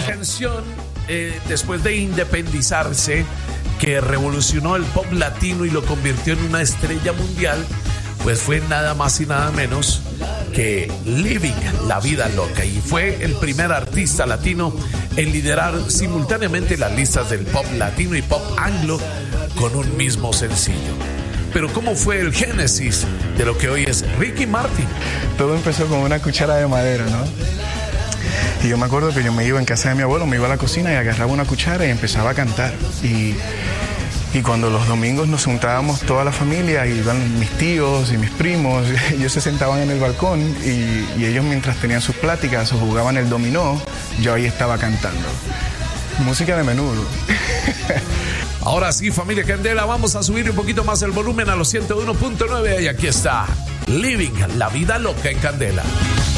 canción, después de independizarse, que revolucionó el pop latino y lo convirtió en una estrella mundial, pues fue nada más y nada menos que Living, La Vida Loca, y fue el primer artista latino en liderar simultáneamente las listas del pop latino y pop anglo con un mismo sencillo. Pero ¿cómo fue el génesis de lo que hoy es Ricky Martin? Todo empezó con una cuchara de madera, ¿no? Y yo me acuerdo que yo me iba en casa de mi abuelo, me iba a la cocina y agarraba una cuchara y empezaba a cantar. Y cuando los domingos nos juntábamos toda la familia, iban mis tíos y mis primos, ellos se sentaban en el balcón y ellos mientras tenían sus pláticas o jugaban el dominó, yo ahí estaba cantando. Música de menudo. Ahora sí, familia Candela, vamos a subir un poquito más el volumen a los 101.9 y aquí está Living, La Vida Loca en Candela.